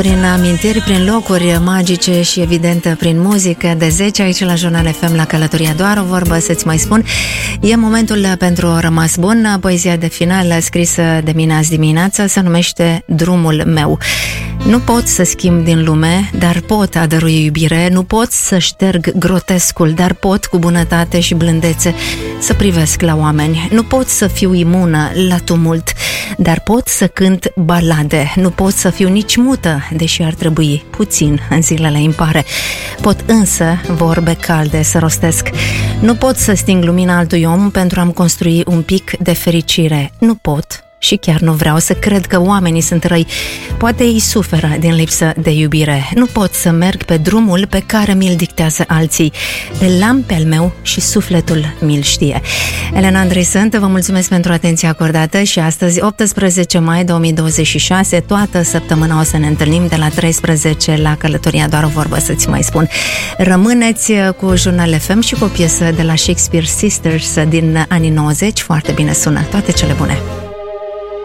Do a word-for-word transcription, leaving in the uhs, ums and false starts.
Prin amintiri, prin locuri magice și evident prin muzică de zece aici la Jurnal F M la Călătoria. Doar o vorbă să-ți mai spun. E momentul pentru Rămas Bun. Poezia de final scrisă de mine azi dimineață se numește Drumul meu. Nu pot să schimb din lume, dar pot a dărui iubire. Nu pot să șterg grotescul, dar pot cu bunătate și blândețe să privesc la oameni. Nu pot să fiu imună la tumult, dar pot să cânt balade. Nu pot să fiu nici mută, deși ar trebui puțin în zilele impare. Pot însă vorbe calde să rostesc. Nu pot să sting lumina altui om pentru a-mi construi un pic de fericire. Nu pot și chiar nu vreau să cred că oamenii sunt răi. Poate ei suferă din lipsă de iubire. Nu pot să merg pe drumul pe care mi-l dictează alții. Îl am pe al meu și sufletul mi-l știe. Elena Andrei sunt, vă mulțumesc pentru atenția acordată și astăzi, optsprezece mai două mii douăzeci și șase, toată săptămâna o să ne întâlnim de la treisprezece la Călătoria. Doar o vorbă să-ți mai spun. Rămâneți cu Jurnal F M și cu o piesă de la Shakespeare Sisters din anii nouăzeci. Foarte bine sună. Toate cele bune!